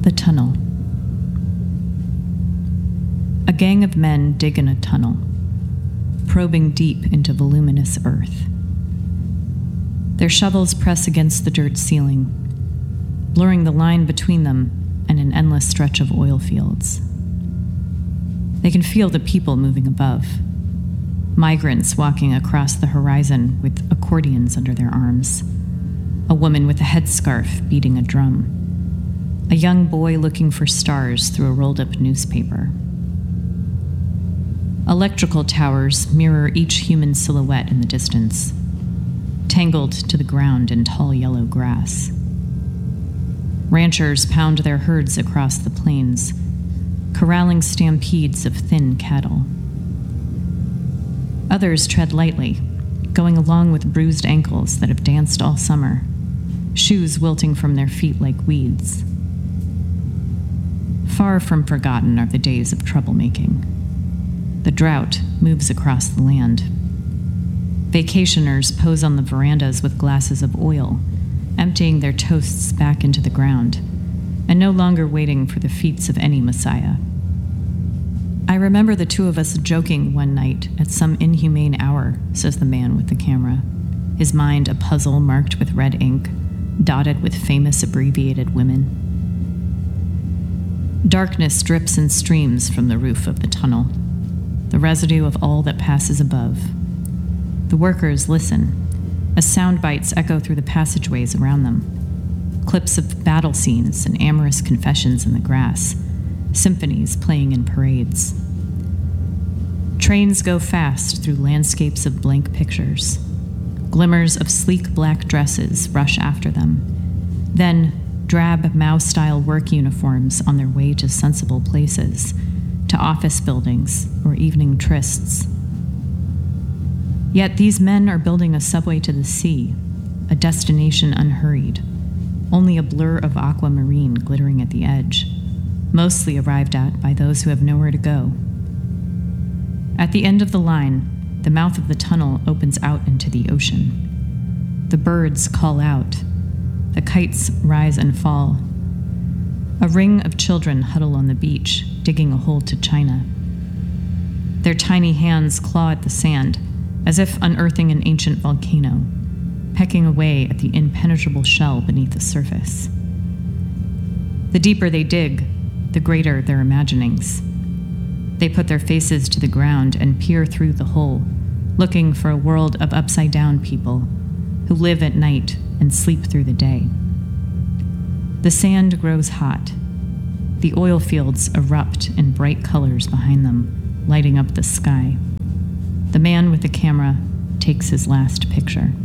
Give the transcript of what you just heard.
The tunnel. A gang of men dig in a tunnel, probing deep into voluminous earth. Their shovels press against the dirt ceiling, blurring the line between them and an endless stretch of oil fields. They can feel the people moving above, migrants walking across the horizon with accordions under their arms, a woman with a headscarf beating a drum, a young boy looking for stars through a rolled-up newspaper. Electrical towers mirror each human silhouette in the distance, tangled to the ground in tall yellow grass. Ranchers pound their herds across the plains, corralling stampedes of thin cattle. Others tread lightly, going along with bruised ankles that have danced all summer, shoes wilting from their feet like weeds. Far from forgotten are the days of troublemaking. The drought moves across the land. Vacationers pose on the verandas with glasses of oil, emptying their toasts back into the ground, and no longer waiting for the feats of any messiah. I remember the two of us joking one night at some inhumane hour, says the man with the camera, his mind a puzzle marked with red ink, dotted with famous abbreviated women. Darkness drips and streams from the roof of the tunnel, the residue of all that passes above. The workers listen, as sound bites echo through the passageways around them, clips of battle scenes and amorous confessions in the grass, symphonies playing in parades. Trains go fast through landscapes of blank pictures. Glimmers of sleek black dresses rush after them. Then, drab Mao-style work uniforms on their way to sensible places, to office buildings or evening trysts. Yet these men are building a subway to the sea, a destination unhurried, only a blur of aquamarine glittering at the edge, mostly arrived at by those who have nowhere to go. At the end of the line, the mouth of the tunnel opens out into the ocean. The birds call out. The kites rise and fall. A ring of children huddle on the beach, digging a hole to China. Their tiny hands claw at the sand, as if unearthing an ancient volcano, pecking away at the impenetrable shell beneath the surface. The deeper they dig, the greater their imaginings. They put their faces to the ground and peer through the hole, looking for a world of upside-down people who live at night and sleep through the day. The sand grows hot. The oil fields erupt in bright colors behind them, lighting up the sky. The man with the camera takes his last picture.